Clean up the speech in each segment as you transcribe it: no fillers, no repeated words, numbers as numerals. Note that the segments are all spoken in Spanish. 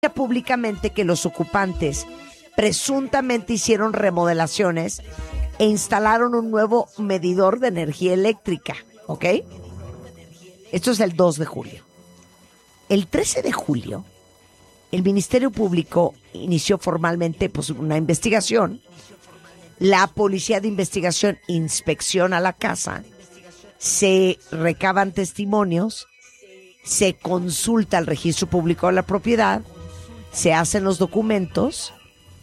públicamente que los ocupantes presuntamente hicieron remodelaciones e instalaron un nuevo medidor de energía eléctrica, ¿ok? Esto es el 2 de julio. El 13 de julio, el Ministerio Público inició formalmente pues, una investigación. La Policía de Investigación inspecciona la casa, se recaban testimonios, se consulta el registro público de la propiedad, se hacen los documentos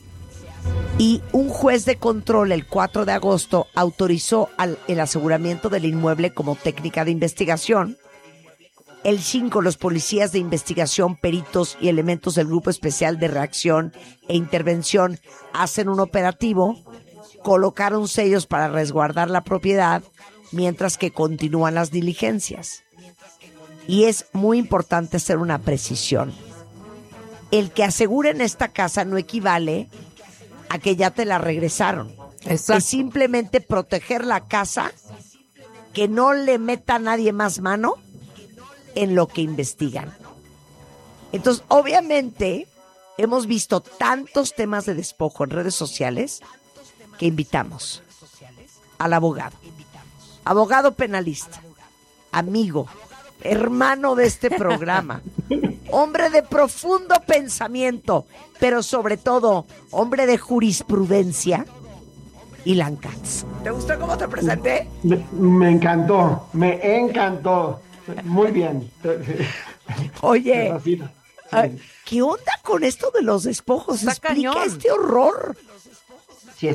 y un juez de control el 4 de agosto autorizó el aseguramiento del inmueble como técnica de investigación. El 5, los policías de investigación, peritos y elementos del Grupo Especial de Reacción e Intervención hacen un operativo, colocaron sellos para resguardar la propiedad mientras que continúan las diligencias. Y es muy importante hacer una precisión. El que aseguren esta casa no equivale a que ya te la regresaron. Exacto. Es simplemente proteger la casa, que no le meta nadie más mano en lo que investigan. Entonces, obviamente, hemos visto tantos temas de despojo en redes sociales que invitamos al abogado. Abogado penalista, amigo, hermano de este programa, hombre de profundo pensamiento, pero sobre todo, hombre de jurisprudencia, Ilan Katz. ¿Te gustó cómo te presenté? Me encantó, me encantó. Muy bien. Oye, Me fascina. ¿qué onda con esto de los despojos? Está Explica cañón. este horror. Sí,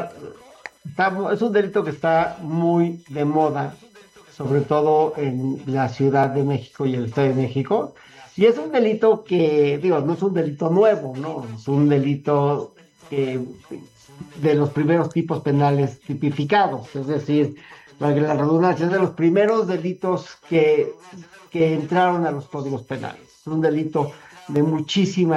es un delito que está muy de moda, sobre todo en la Ciudad de México y el Estado de México. Y es un delito que, digo, no es un delito nuevo, ¿no? Es un delito de los primeros tipos penales tipificados, es decir, para que la redundancia, es de los primeros delitos que entraron a los códigos penales. Es un delito de muchísimo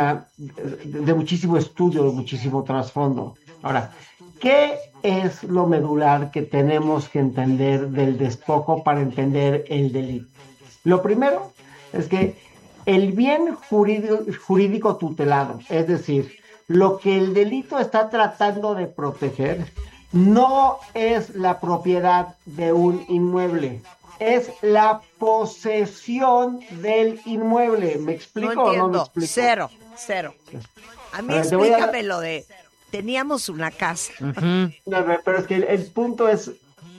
estudio, de muchísimo trasfondo. Ahora, ¿qué es lo medular que tenemos que entender del despojo para entender el delito? Lo primero es que el bien jurídico tutelado, es decir, lo que el delito está tratando de proteger, no es la propiedad de un inmueble, es la posesión del inmueble. ¿Me explico No entiendo. o no me explico? Cero. A mí A ver, te voy a explícame lo de, teníamos una casa. No, pero es que el punto es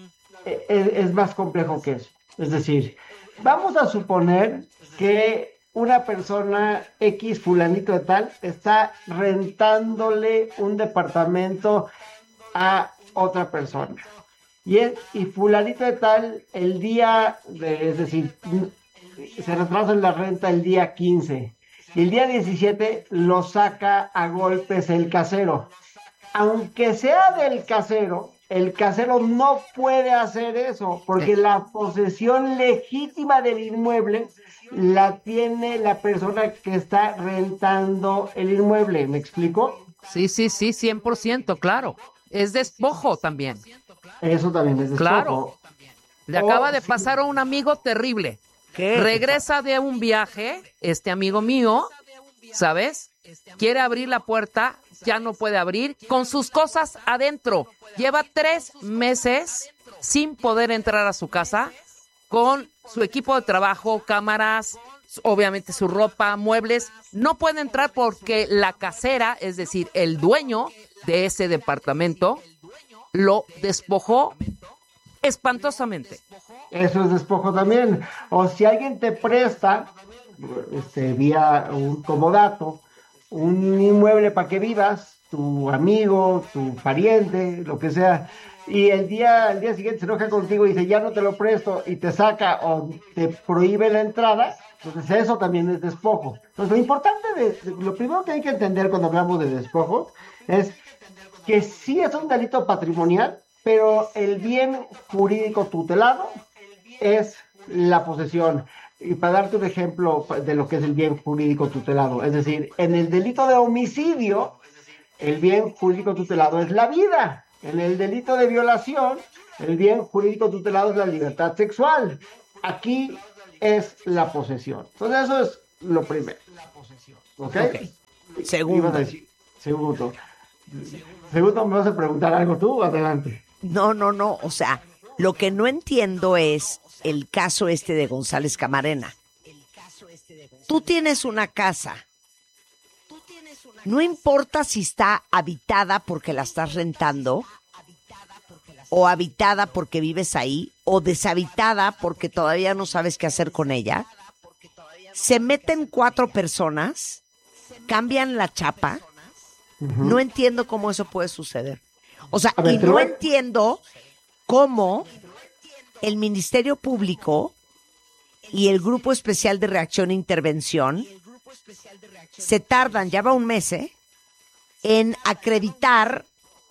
más complejo que eso. Es decir, vamos a suponer que una persona X, fulanito de tal, está rentándole un departamento a otra persona. Y fulanito de tal, es decir, se retrasa en la renta el día 15. Y el día 17 lo saca a golpes el casero. Aunque sea del casero, el casero no puede hacer eso, porque la posesión legítima del inmueble la tiene la persona que está rentando el inmueble. ¿Me explico? Sí, 100%, claro. Es despojo también. Eso también es despojo. Claro. Le acaba de pasar a un amigo terrible. ¿Qué? Regresa de un viaje, este amigo mío, ¿sabes? Quiere abrir la puerta, ya no puede abrir, con sus cosas adentro. Lleva 3 meses sin poder entrar a su casa, con su equipo de trabajo, cámaras, obviamente su ropa, muebles. No puede entrar porque la casera, es decir, el dueño de ese departamento, lo despojó espantosamente. Eso es despojo también. O si alguien te presta, vía un comodato, un inmueble para que vivas, tu amigo, tu pariente, lo que sea, y el día siguiente se enoja contigo y dice, ya no te lo presto, y te saca o te prohíbe la entrada, entonces eso también es despojo. Entonces lo importante, lo primero que hay que entender cuando hablamos de despojo, es que sí es un delito patrimonial, pero el bien jurídico tutelado es la posesión. Y para darte un ejemplo de lo que es el bien jurídico tutelado, es decir, en el delito de homicidio, el bien jurídico tutelado es la vida. En el delito de violación, el bien jurídico tutelado es la libertad sexual. Aquí es la posesión. Entonces eso es lo primero. ¿Ok? Ok. Segundo. Ibas a decir, segundo. Segundo, ¿me vas a preguntar algo tú? Adelante. No, o sea, lo que no entiendo es el caso este de González Camarena. Tú tienes una casa. No importa si está habitada porque la estás rentando, o habitada porque vives ahí, o deshabitada porque todavía no sabes qué hacer con ella. Se meten 4 personas, cambian la chapa. No entiendo cómo eso puede suceder. O sea, y no entiendo cómo el Ministerio Público y el Grupo Especial de Reacción e Intervención se tardan, ya va un mes, en acreditar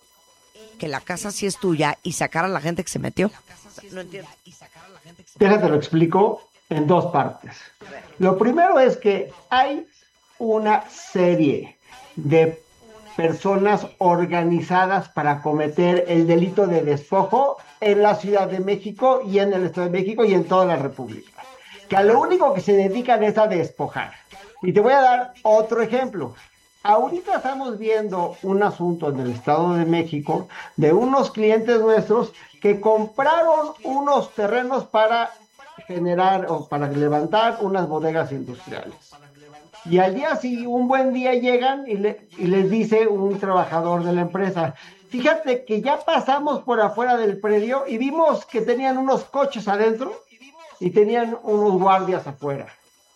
que la casa sí es tuya y sacar a la gente que se metió. No entiendo. Déjate lo explico en 2 partes. Lo primero es que hay una serie de personas organizadas para cometer el delito de despojo en la Ciudad de México y en el Estado de México y en toda la República, que a lo único que se dedican es a despojar. Y te voy a dar otro ejemplo. Ahorita estamos viendo un asunto en el Estado de México de unos clientes nuestros que compraron unos terrenos para generar o para levantar unas bodegas industriales. Y al día siguiente, un buen día llegan y les dice un trabajador de la empresa, fíjate que ya pasamos por afuera del predio y vimos que tenían unos coches adentro y tenían unos guardias afuera.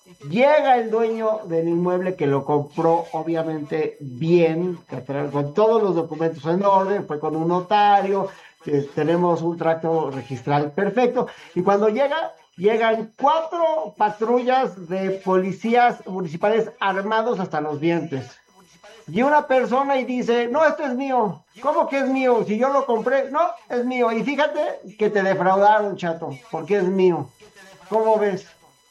Llega el dueño del inmueble que lo compró obviamente bien, con todos los documentos en orden, fue con un notario, tenemos un tracto registral perfecto, y cuando llegan 4 patrullas de policías municipales armados hasta los dientes. Y una persona y dice, no, esto es mío. ¿Cómo que es mío? Si yo lo compré, no, es mío. Y fíjate que te defraudaron, chato, porque es mío. ¿Cómo ves?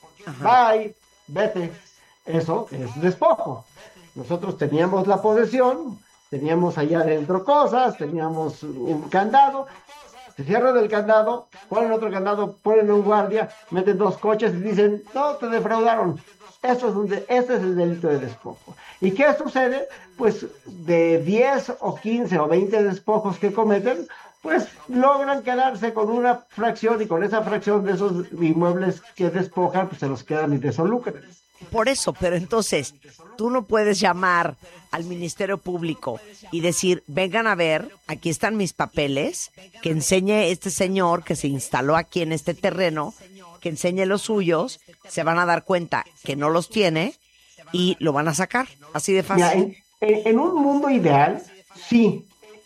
Ajá. Bye, vete. Eso es despojo. Nosotros teníamos la posesión, teníamos allá adentro cosas, teníamos un candado. Se cierran el candado, ponen otro candado, ponen un guardia, meten 2 coches y dicen, no, te defraudaron. Este es el delito de despojo. ¿Y qué sucede? Pues de 10 o 15 o 20 despojos que cometen, pues logran quedarse con una fracción y con esa fracción de esos inmuebles que despojan, pues se los quedan y desolucran. Por eso, pero entonces, tú no puedes llamar al Ministerio Público y decir, vengan a ver, aquí están mis papeles, que enseñe este señor que se instaló aquí en este terreno, que enseñe los suyos, se van a dar cuenta que no los tiene y lo van a sacar, así de fácil. Mira, en un mundo ideal, sí.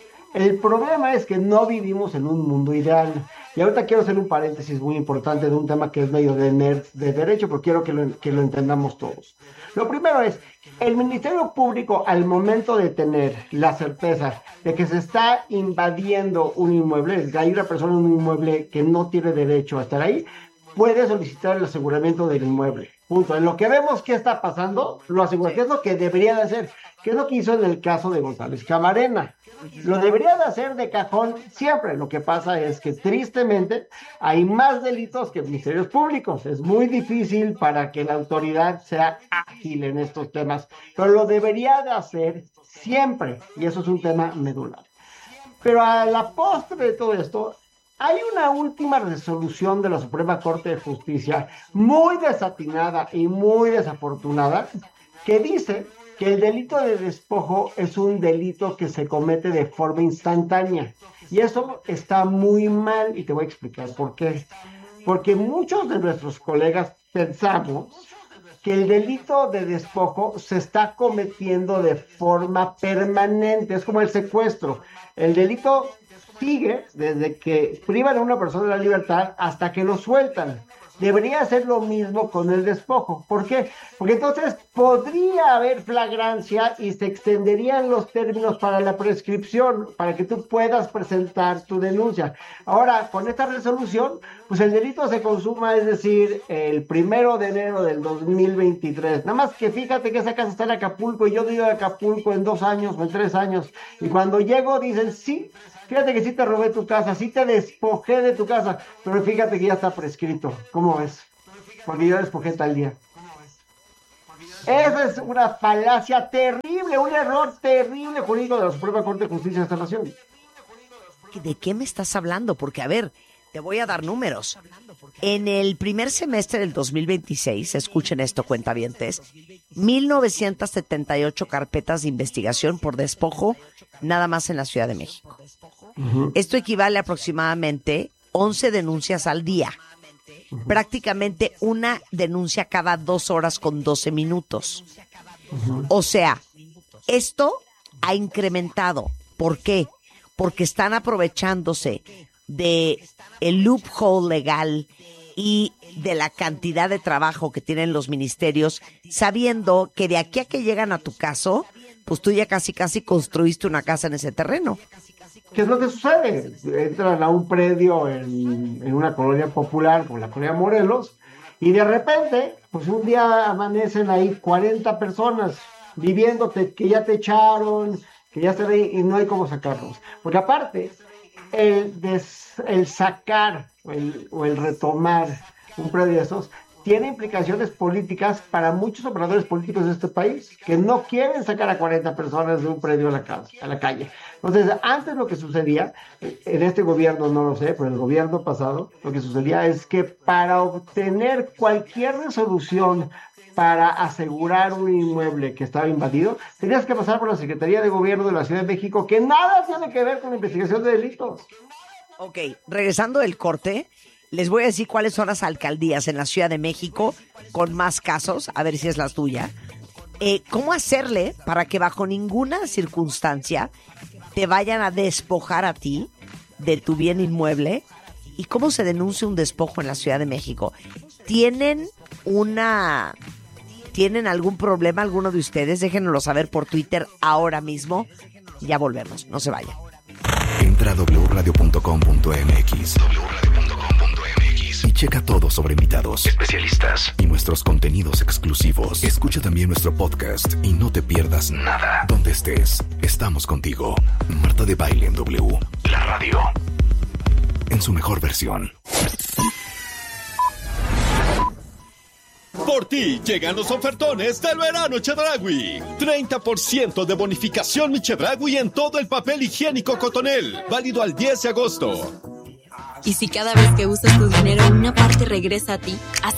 El problema es que no vivimos en un mundo ideal. Y ahorita quiero hacer un paréntesis muy importante de un tema que es medio de nerd de derecho, pero quiero que lo entendamos todos. Lo primero es, el Ministerio Público, al momento de tener la certeza de que se está invadiendo un inmueble, es que hay una persona en un inmueble que no tiene derecho a estar ahí, puede solicitar el aseguramiento del inmueble. Punto. En lo que vemos que está pasando, lo asegura, que es lo que debería de hacer, que es lo que hizo en el caso de González Camarena. Lo debería de hacer de cajón siempre. Lo que pasa es que tristemente hay más delitos que ministerios públicos. Es muy difícil para que la autoridad sea ágil en estos temas, pero lo debería de hacer siempre, y eso es un tema medular. Pero a la postre de todo esto, hay una última resolución de la Suprema Corte de Justicia muy desatinada y muy desafortunada que dice que el delito de despojo es un delito que se comete de forma instantánea. Y eso está muy mal y te voy a explicar por qué. Porque muchos de nuestros colegas pensamos que el delito de despojo se está cometiendo de forma permanente. Es como el secuestro. El delito sigue desde que privan a una persona de la libertad hasta que lo sueltan. Debería ser lo mismo con el despojo. ¿Por qué? Porque entonces podría haber flagrancia y se extenderían los términos para la prescripción, para que tú puedas presentar tu denuncia. Ahora, con esta resolución, pues el delito se consuma, es decir, el 1 de enero del 2023. Nada más que fíjate que esa casa está en Acapulco y yo digo Acapulco en 2 años o en 3 años. Y cuando llego dicen, sí, fíjate que sí te robé tu casa, sí te despojé de tu casa, pero fíjate que ya está prescrito. ¿Cómo ves? Porque yo despojé tal día. Esa es una falacia terrible, un error terrible jurídico de la Suprema Corte de Justicia de esta nación. ¿De qué me estás hablando? Porque, a ver, te voy a dar números. En el primer semestre del 2026, escuchen esto, cuentavientes, 1,978 carpetas de investigación por despojo nada más en la Ciudad de México. Esto equivale a aproximadamente 11 denuncias al día. Prácticamente una denuncia cada 2 horas con 12 minutos. O sea, esto ha incrementado. ¿Por qué? Porque están aprovechándose de el loophole legal y de la cantidad de trabajo que tienen los ministerios, sabiendo que de aquí a que llegan a tu caso, pues tú ya casi construiste una casa en ese terreno. ¿Qué es lo que sucede? Entran a un predio en una colonia popular, como la colonia Morelos, y de repente, pues un día amanecen ahí 40 personas viviendo que ya te echaron, que ya están ahí y no hay cómo sacarlos. Porque aparte, el sacar o el retomar un predio de esos tiene implicaciones políticas para muchos operadores políticos de este país que no quieren sacar a 40 personas de un predio a la calle. Entonces, antes lo que sucedía, en este gobierno no lo sé, pero en el gobierno pasado, lo que sucedía es que para obtener cualquier resolución para asegurar un inmueble que estaba invadido, tenías que pasar por la Secretaría de Gobierno de la Ciudad de México, que nada tiene que ver con la investigación de delitos. Ok, regresando del corte, les voy a decir cuáles son las alcaldías en la Ciudad de México con más casos, a ver si es la tuya. ¿Cómo hacerle para que bajo ninguna circunstancia te vayan a despojar a ti de tu bien inmueble? ¿Y cómo se denuncia un despojo en la Ciudad de México? ¿Tienen algún problema alguno de ustedes? Déjenoslo saber por Twitter ahora mismo. Ya volvemos, no se vayan. Entra a wradio.com.mx y checa todo sobre invitados, especialistas y nuestros contenidos exclusivos. Escucha también nuestro podcast y no te pierdas nada. Donde estés, estamos contigo. Marta de Baile en W, la radio, en su mejor versión. Por ti llegan los ofertones del verano Chedraui. 30% de bonificación mi Chedraui en todo el papel higiénico Cotonel. Válido al 10 de agosto. Y si cada vez que usas tu dinero una parte regresa a ti,